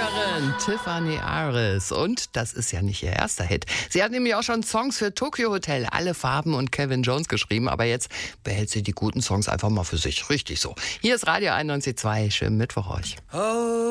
Sängerin Tiffany Aris. Und das ist ja nicht ihr erster Hit. Sie hat nämlich auch schon Songs für Tokyo Hotel, Alle Farben und Kevin Jones geschrieben. Aber jetzt behält sie die guten Songs einfach mal für sich. Richtig so. Hier ist Radio 91.2. Schönen Mittwoch euch.